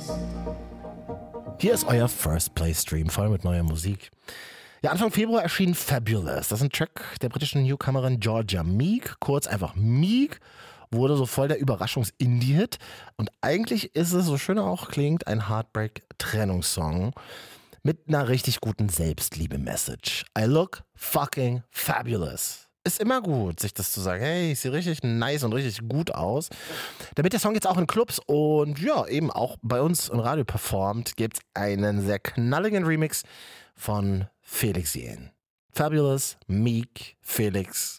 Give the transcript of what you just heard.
Hier ist euer First Play Stream, voll mit neuer Musik. Ja, Anfang Februar erschien Fabulous. Das ist ein Track der britischen Newcomerin Georgia Meek, kurz einfach Meek, wurde so voll der Überraschungs-Indie-Hit. Und eigentlich ist es, so schön er auch klingt, ein Heartbreak-Trennungssong mit einer richtig guten Selbstliebe-Message. I look fucking fabulous. Ist immer gut, sich das zu sagen. Hey, ich sehe richtig nice und richtig gut aus. Damit der Song jetzt auch in Clubs und ja, eben auch bei uns im Radio performt, gibt es einen sehr knalligen Remix von Felix Jähn. Fabulous, Meek, Felix.